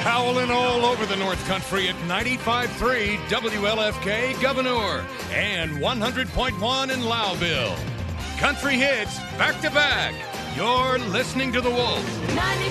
howling all over the North Country at 95.3 WLFK Governor and 100.1 in Lowville. Country hits back to back. You're listening to The Wolf.